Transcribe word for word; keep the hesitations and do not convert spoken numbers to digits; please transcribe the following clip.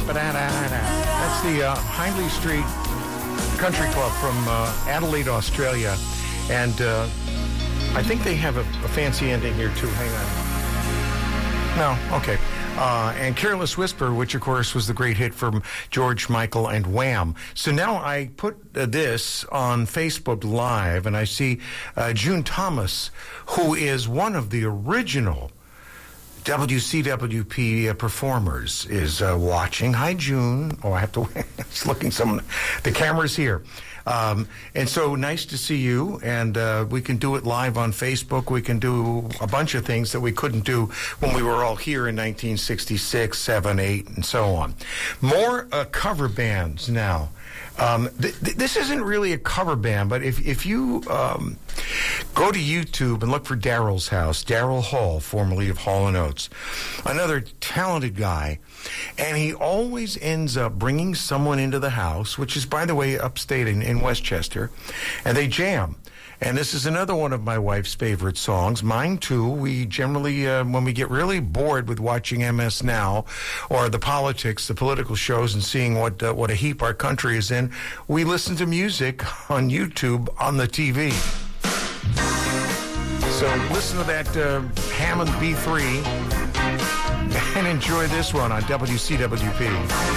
That's the uh, Hindley Street Country Club from uh, Adelaide, Australia. And uh, I think they have a, a fancy ending here, too. Hang on. No, okay. Uh, and Careless Whisper, which, of course, was the great hit from George Michael and Wham. So now I put uh, this on Facebook Live, and I see uh, June Thomas, who is one of the original W C W P uh, performers, is uh, watching. Hi, June. Oh, I have to... it's looking some... The camera's here. Um, and so nice to see you, and uh, we can do it live on Facebook. We can do a bunch of things that we couldn't do when we were all here in nineteen sixty-six, seven, eight, and so on. More uh, cover bands now. Um, th- th- this isn't really a cover band, but if, if you um, go to YouTube and look for Daryl's House, Daryl Hall, formerly of Hall and Oates, another talented guy, and he always ends up bringing someone into the house, which is, by the way, upstate in, in Westchester, and they jam. And this is another one of my wife's favorite songs. Mine, too. We generally, uh, when we get really bored with watching M S Now or the politics, the political shows, and seeing what uh, what a heap our country is in, we listen to music on YouTube on the T V. So listen to that uh, Hammond B three and enjoy this one on W C W P.